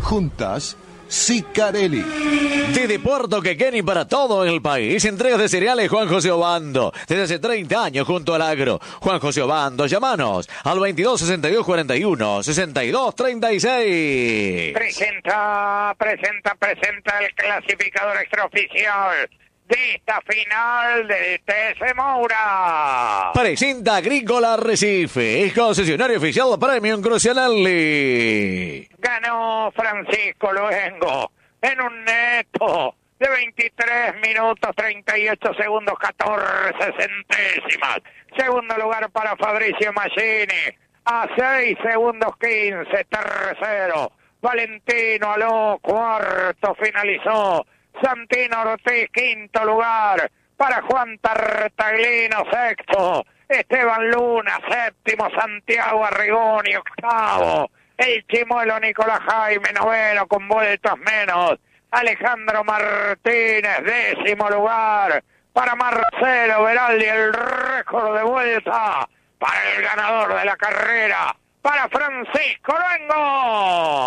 Juntas, Sicarelli. Didi Puerto Quequén para todo el país. Entregas de cereales Juan José Obando. Desde hace 30 años junto al agro. Juan José Obando, llámanos al 22 62 41 62 36. Presenta el clasificador extraoficial de esta final del TC Moura. Presenta Agrícola Recife, el concesionario oficial Premium Crucianelli. Ganó Francisco Luengo en un neto de 23 minutos 38 segundos 14 centésimas. Segundo lugar para Fabricio Maggini a 6 segundos 15. Tercero Valentino Aló. Cuarto finalizó Santino Ortiz. Quinto lugar para Juan Tartaglino. Sexto Esteban Luna. Séptimo Santiago Arrigoni. Octavo el chimuelo Nicolás Jaime. Noveno con vueltas menos Alejandro Martínez. Décimo lugar para Marcelo Veraldi. El récord de vuelta para el ganador de la carrera, para Francisco Luengo.